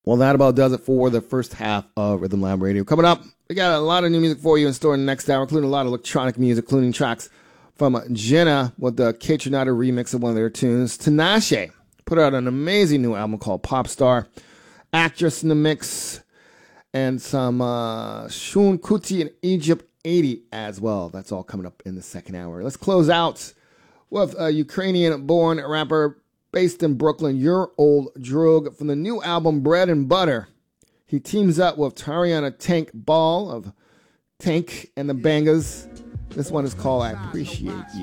Well, that about does it for the first half of Rhythm Lab Radio. Coming up, we got a lot of new music for you in store in the next hour, including a lot of electronic music, including tracks from Jenna with the Kate Trinata remix of one of their tunes. Tinashe put out an amazing new album called Pop Star. Actress in the mix, and some Shun Kuti and Egypt 80 as well. That's all coming up in the second hour. Let's close out with a Ukrainian-born rapper based in Brooklyn, Your Old Droog, from the new album Bread and Butter. He teams up with Tariana Tank Ball of Tank and the Bangers. This one is called I Appreciate You.